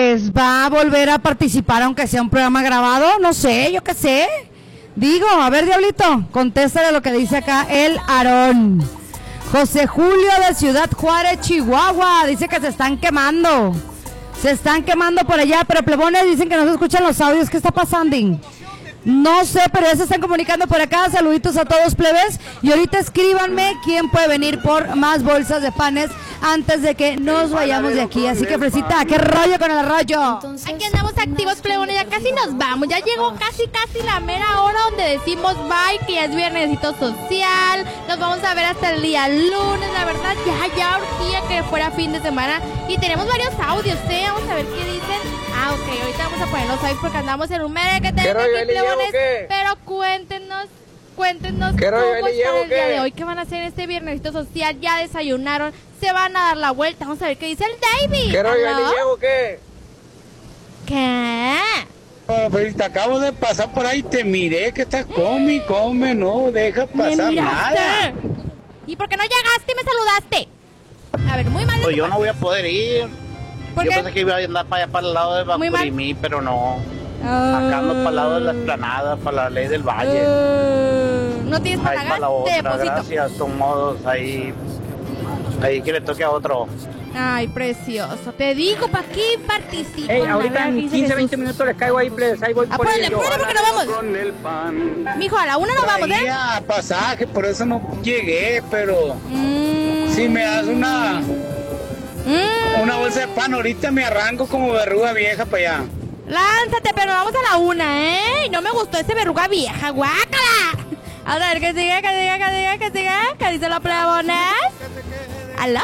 pues va a volver a participar aunque sea un programa grabado, no sé, yo qué sé. Digo, a ver, Diablito, contéstale lo que dice acá el Aarón. José Julio de Ciudad Juárez, Chihuahua, dice que se están quemando. Se están quemando por allá, pero plebones dicen que no se escuchan los audios. ¿Qué está pasando? No sé, pero ya se están comunicando por acá. Saluditos a todos, plebes. Y ahorita escríbanme quién puede venir por más bolsas de panes antes de que nos vayamos de aquí. Así que, Fresita, ¿qué rollo con el rollo? Entonces, aquí andamos activos, plebones. Ya casi nos vamos. Ya llegó casi la mera hora donde decimos bye, que ya es viernesito social. Nos vamos a ver hasta el día lunes. La verdad, ya urgía que fuera fin de semana. Y tenemos varios audios, Vamos a ver qué dicen. Ah, ok, ahorita vamos a poner los audios porque andamos en un medio que tenemos aquí, plebones. Pero cuéntenos cómo están el día de hoy. ¿Qué van a hacer este viernesito social? ¿Ya desayunaron? ¿Se van a dar la vuelta? Vamos a ver qué dice el David. ¿Qué rollo, le llevo qué? ¿Qué? Oh, pero te acabo de pasar por ahí, te miré que estás come, no deja pasar nada. ¿Y por qué no llegaste y me saludaste? A ver, muy mal. Pues yo no voy a poder ir. ¿Por Yo qué? pensé que iba a andar para allá, para el lado de Bacurimí, pero no. Acá ando para el lado de la Esplanada, para la Ley del Valle. No tienes para Ahí pagar para la otra, depósito. gracias, son modos, ahí que le toque a otro. Ay, precioso. Te digo, ¿para qué participan? Hey, ahorita en 15, 20 minutos les caigo ahí, plebes. Ahí voy por Apúrale, ello. porque nos vamos. Mijo, a la una nos vamos, Traía pasaje, por eso no llegué, pero si me das una bolsa de pan, ahorita me arranco como verruga vieja para allá. Lánzate, pero vamos a la una, Y no me gustó ese verruga vieja, guácala. A ver, que siga. ¿Qué dice la plebones? ¿Aló?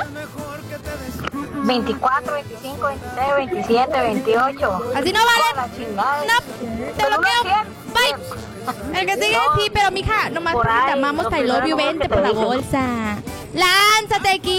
24, 25, 26, 27, 28. Así no vale. No, te bloqueo. Bye. El que sigue, sí, pero mija, nomás porque te amamos, I love you, vente por la bolsa. Lánzate aquí.